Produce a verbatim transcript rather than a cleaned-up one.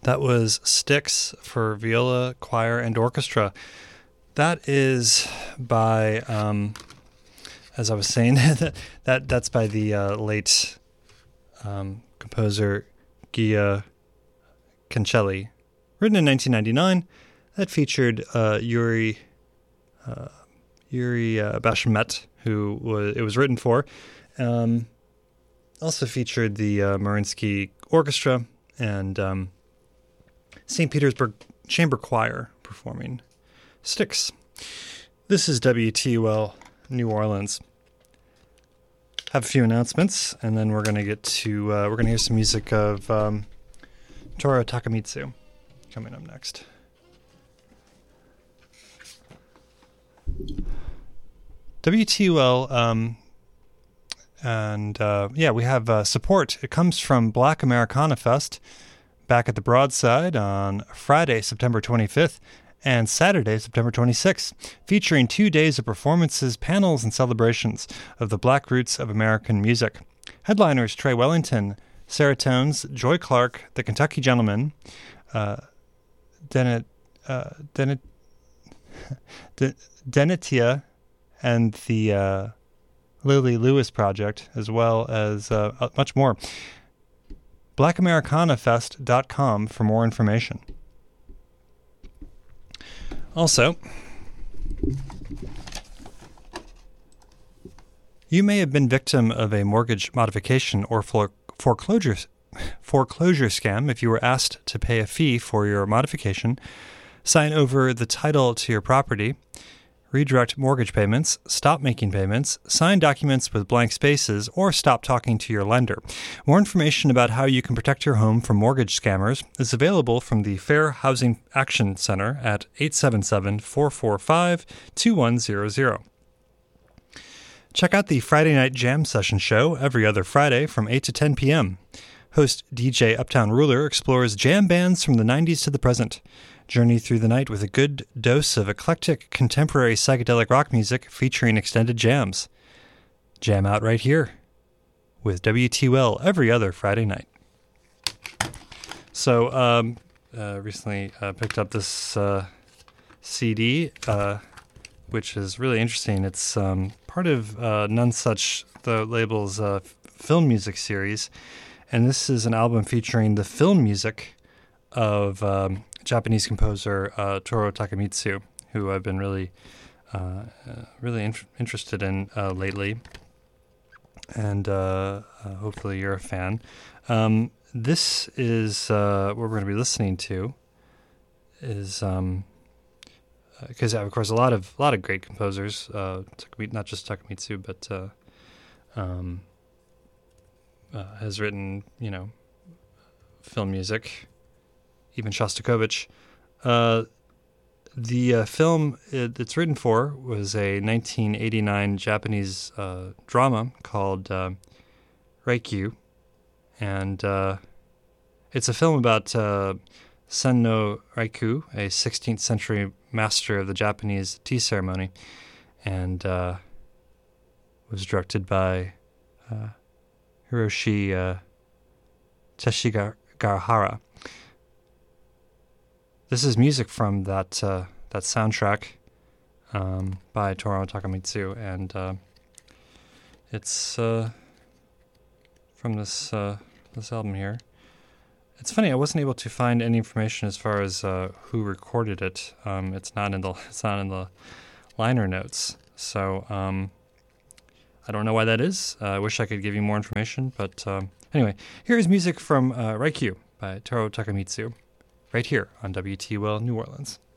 That was Styx for viola, choir, and orchestra. That is by, um, as I was saying, that, that that's by the uh, late um, composer Gia Cancelli. Written in nineteen ninety-nine, that featured uh, Yuri uh, Yuri uh, Bashmet, who was, it was written for. Um, also featured the uh, Mariinsky Orchestra and um, Saint Petersburg Chamber Choir performing Styx. This is W T U L New Orleans. Have a few announcements, and then we're going to get to, uh, we're going to hear some music of um, Toru Takemitsu coming up next. W T U L, um, and uh, yeah, we have uh, support. It comes from Black Americana Fest back at the Broadside on Friday, September twenty-fifth, and Saturday, September twenty-sixth, featuring two days of performances, panels, and celebrations of the Black roots of American music. Headliners Trey Wellington, Sarah Tones, Joy Clark, The Kentucky Gentlemen, uh, Dennet, uh, Dennet, De- Denetia, and the uh, Lily Lewis Project, as well as uh, much more. black americana fest dot com for more information. Also, you may have been victim of a mortgage modification or foreclosure foreclosure scam if you were asked to pay a fee for your modification, sign over the title to your property, redirect mortgage payments, stop making payments, sign documents with blank spaces, or stop talking to your lender. More information about how you can protect your home from mortgage scammers is available from the Fair Housing Action Center at eight seven seven, four four five, two one zero zero. Check out the Friday Night Jam Session show every other Friday from eight to ten p.m. Host D J Uptown Ruler explores jam bands from the nineties to the present. Journey through the night with a good dose of eclectic contemporary psychedelic rock music featuring extended jams. Jam out right here with W T U L every other Friday night. So, um, uh, recently uh, picked up this uh, C D, uh, which is really interesting. It's um, part of uh, None Such, the label's uh, film music series. And this is an album featuring the film music of um, Japanese composer uh, Toru Takemitsu, who I've been really, uh, uh, really in- interested in uh, lately, and uh, uh, hopefully you're a fan. Um, this is uh, what we're going to be listening to. Is um, because of course a lot of a lot of great composers, uh, not just Takemitsu, but uh, um, uh, has written you know film music. Even Shostakovich. Uh, the uh, film it, it's written for was a nineteen eighty-nine Japanese uh, drama called uh, Raikyu, and uh, it's a film about uh, Sen no Raiku, a sixteenth century master of the Japanese tea ceremony, and uh, was directed by uh, Hiroshi uh, Teshigahara. This is music from that uh, that soundtrack um, by Toru Takemitsu, and uh, it's uh, from this uh, this album here. It's funny, I wasn't able to find any information as far as uh, who recorded it. Um, it's not in the it's not in the liner notes, so um, I don't know why that is. Uh, I wish I could give you more information, but um, anyway, here's music from uh, Raikyu by Toru Takemitsu. Right here on W T U L New Orleans.